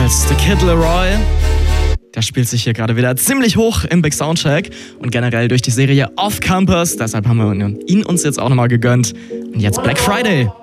ebenfalls The Kid Laroi. Der spielt sich hier gerade wieder ziemlich hoch im Big Soundcheck und generell durch die Serie Off Campus. Deshalb haben wir ihn uns jetzt auch nochmal gegönnt. Und jetzt Black Friday.